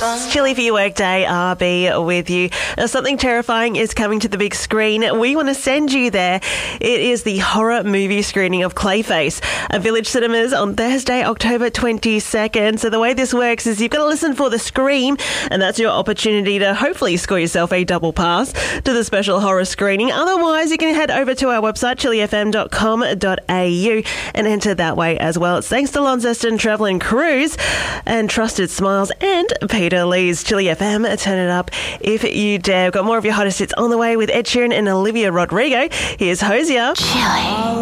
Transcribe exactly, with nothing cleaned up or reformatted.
Chilly for your workday, R B with you. Now, something terrifying is coming to the big screen. We want to send you there. It is the horror movie screening of Clayface at Village Cinemas on Thursday, October twenty-second. So the way this works is you've got to listen for the scream, and that's your opportunity to hopefully score yourself a double pass to the special horror screening. Otherwise, you can head over to our website, chilly f m dot com dot a u, and enter that way as well. It's thanks to Launceston Travel and Cruise and Trusted Smiles and Peter Lee's Chilly F M. Turn it up if you dare. We've got more of your hottest hits on the way with Ed Sheeran and Olivia Rodrigo. Here's Hosier. Chilly.